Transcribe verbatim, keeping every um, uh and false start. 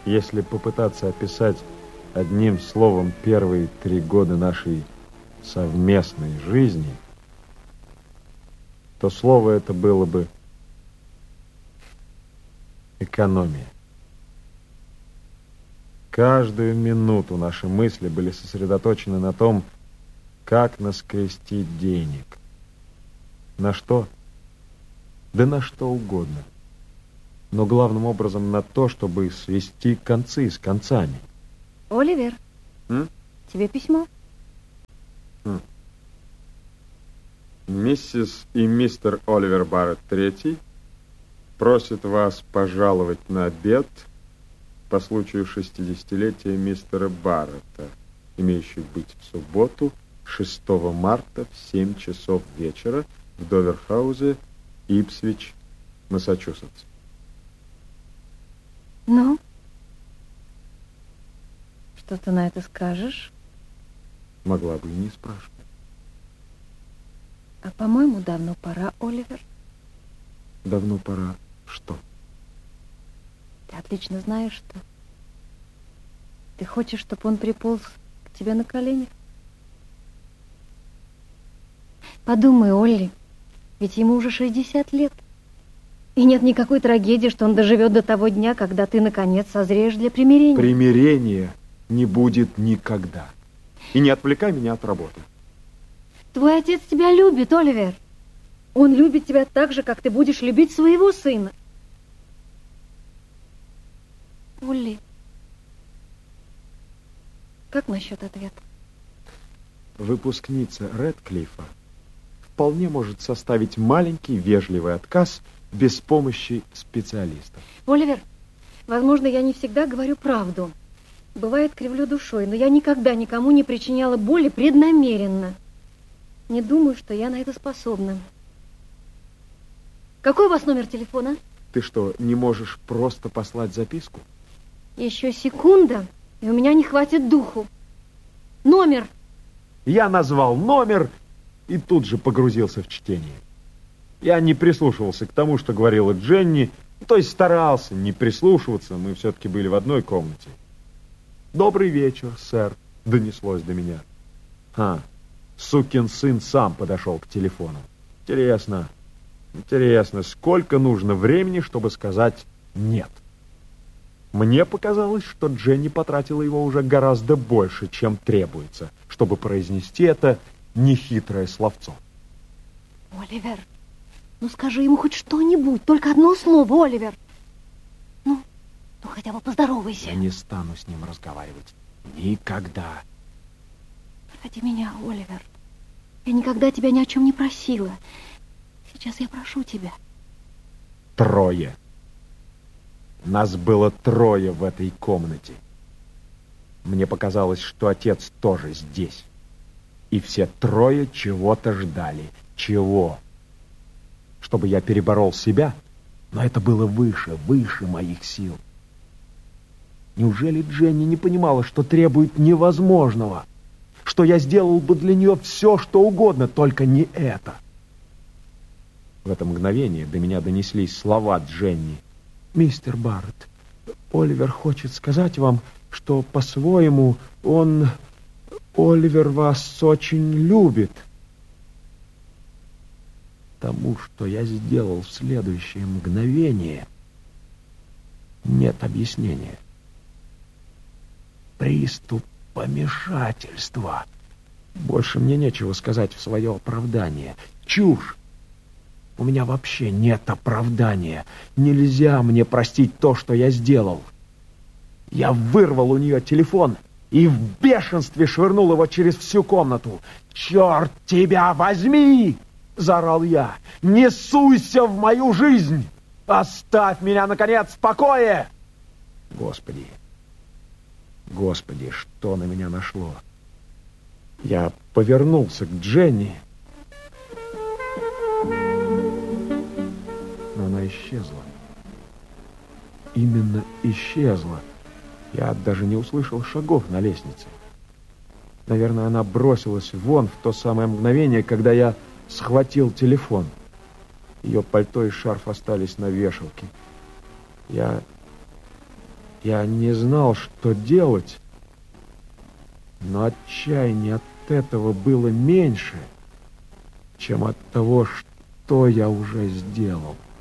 Если попытаться описать одним словом первые три года нашей совместной жизни, то слово это было бы экономия. Каждую минуту наши мысли были сосредоточены на том, как наскрестить денег. На что? Да на что угодно. Но главным образом на то, чтобы свести концы с концами. Оливер, М? тебе письмо? М. Миссис и мистер Оливер Барретт третий просят вас пожаловать на обед по случаю шестидесятилетия мистера Барретта, имеющий быть в субботу, шестого марта в семь часов вечера в Доверхаузе, Ипсвич, Массачусетс. Ну? Что ты на это скажешь? Могла бы и не спрашивать. А, по-моему, давно пора, Оливер. Давно пора что? Ты отлично знаешь, что... Ты хочешь, чтобы он приполз к тебе на коленях? Подумай, Олли, ведь ему уже шестьдесят лет. И нет никакой трагедии, что он доживет до того дня, когда ты, наконец, созреешь для примирения. Примирения не будет никогда. И не отвлекай меня от работы. Твой отец тебя любит, Оливер. Он любит тебя так же, как ты будешь любить своего сына. Олли, как насчет ответа? Выпускница Рэдклиффа вполне может составить маленький вежливый отказ без помощи специалистов. Оливер, возможно, я не всегда говорю правду. Бывает, кривлю душой, но я никогда никому не причиняла боли преднамеренно. Не думаю, что я на это способна. Какой у вас номер телефона? Ты что, не можешь просто послать записку? Еще секунда, и у меня не хватит духу. Номер! Я назвал номер и тут же погрузился в чтение. Я не прислушивался к тому, что говорила Дженни, то есть старался не прислушиваться, мы все-таки были в одной комнате. «Добрый вечер, сэр», — донеслось до меня. А, сукин сын сам подошел к телефону. Интересно, интересно, сколько нужно времени, чтобы сказать «нет»? Мне показалось, что Дженни потратила его уже гораздо больше, чем требуется, чтобы произнести это нехитрое словцо. Оливер, ну скажи ему хоть что-нибудь, только одно слово, Оливер. Ну, ну хотя бы поздоровайся. Я не стану с ним разговаривать. Никогда. Ради меня, Оливер. Я никогда тебя ни о чем не просила. Сейчас я прошу тебя. Трое. Нас было трое в этой комнате. Мне показалось, что отец тоже здесь. И все трое чего-то ждали. Чего? Чтобы я переборол себя? Но это было выше, выше моих сил. Неужели Дженни не понимала, что требует невозможного? Что я сделал бы для нее все, что угодно, только не это? В это мгновение до меня донеслись слова Дженни. «Мистер Барретт, Оливер хочет сказать вам, что по-своему он... Оливер вас очень любит». Тому, что я сделал в следующее мгновение, нет объяснения. Приступ помешательства. Больше мне нечего сказать в свое оправдание. Чушь. У меня вообще нет оправдания. Нельзя мне простить то, что я сделал. Я вырвал у нее телефон и в бешенстве швырнул его через всю комнату. «Черт тебя возьми!» — заорал я. «Не суйся в мою жизнь! Оставь меня, наконец, в покое!» Господи, Господи, что на меня нашло? Я повернулся к Дженни, но она исчезла. Именно исчезла. Я даже не услышал шагов на лестнице. Наверное, она бросилась вон в то самое мгновение, когда я схватил телефон. Ее пальто и шарф остались на вешалке. Я... Я не знал, что делать, но отчаяние от этого было меньше, чем от того, что я уже сделал.